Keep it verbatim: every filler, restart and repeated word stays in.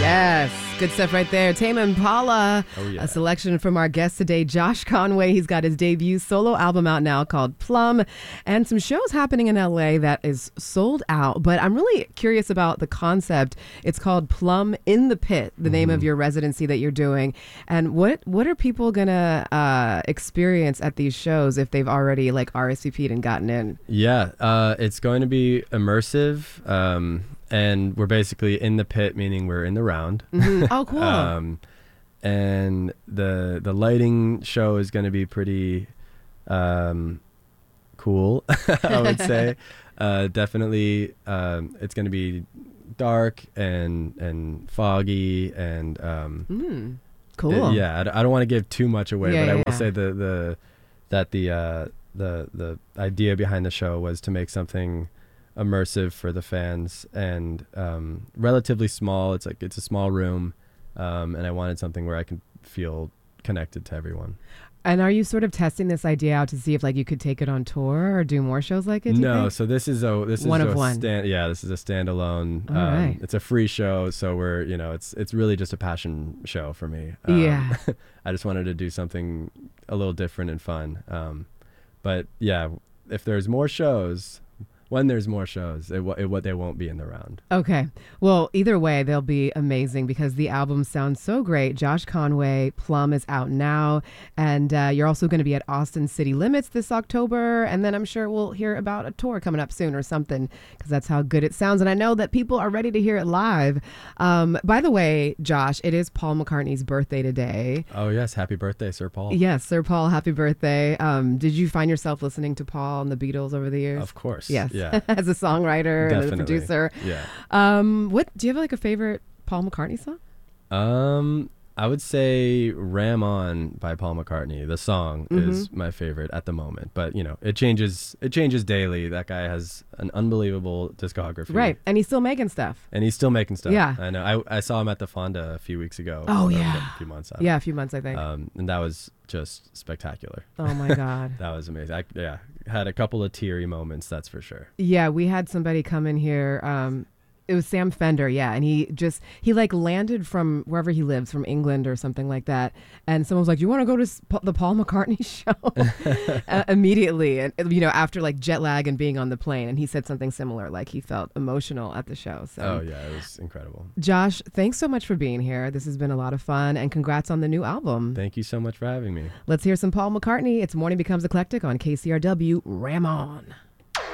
Yes, good stuff right there. Tame Impala, Oh, yeah. a selection from our guest today, Josh Conway. He's got his debut solo album out now called Plum, and some shows happening in L A that is sold out. But I'm really curious about the concept. It's called Plum in the Pit, the mm-hmm. name of your residency that you're doing. And what what are people gonna uh, experience at these shows if they've already like R S V P'd and gotten in? Yeah, uh, it's going to be immersive. Um, And we're basically in the pit, meaning we're in the round. Mm-hmm. Oh, cool. um, and the the lighting show is going to be pretty um, cool, I would say. Uh, definitely, um, it's going to be dark and and foggy and um, mm, cool. It, yeah, I, d- I don't want to give too much away, yeah, but yeah, I will yeah. say the the that the uh, the the idea behind the show was to make something immersive for the fans and um, relatively small. It's like it's a small room, um, and I wanted something where I can feel connected to everyone. And are you sort of testing this idea out to see if like you could take it on tour or do more shows like it? do you No, think? so this is a this One is of a one. stand, yeah, this is a standalone. All um, right. It's a free show, so we're you know it's it's really just a passion show for me. Um, Yeah. I just wanted to do something a little different and fun. Um, but yeah, if there's more shows. When there's more shows, it, w- it what they won't be in the round. Okay. Well, either way, they'll be amazing because the album sounds so great. Josh Conway, Plum is out now. And uh, you're also going to be at Austin City Limits this October. And then I'm sure we'll hear about a tour coming up soon or something because that's how good it sounds. And I know that people are ready to hear it live. Um, by the way, Josh, it is Paul McCartney's birthday today. Oh, yes. Happy birthday, Sir Paul. Yes, Sir Paul, happy birthday. Um, did you find yourself listening to Paul and the Beatles over the years? Of course. Yes. Yeah. As a songwriter Definitely. and as a producer. Yeah. Um, what do you have like a favorite Paul McCartney song? Um, I would say "Ram On" by Paul McCartney. The song Mm-hmm. is my favorite at the moment, but you know it changes. It changes daily. That guy has an unbelievable discography, Right, and he's still making stuff. And he's still making stuff. Yeah. I know. I I saw him at the Fonda a few weeks ago. Oh, or yeah. a few months out. Yeah, a few months I think. Um, and that was just spectacular. Oh my God. That was amazing. I, yeah, had a couple of teary moments. That's for sure. Yeah, we had somebody come in here. Um, it was Sam Fender, yeah, and he just he like landed from wherever he lives, from England or something like that, and someone was like, "You want to go to s- Pa- the Paul McCartney show?" uh, immediately, and you know, after like jet lag and being on the plane, and he said something similar, like he felt emotional at the show. So, Oh yeah, it was incredible. Josh, thanks so much for being here. This has been a lot of fun, and congrats on the new album. Thank you so much for having me. Let's hear some Paul McCartney. It's Morning Becomes Eclectic on K C R W. Ram on.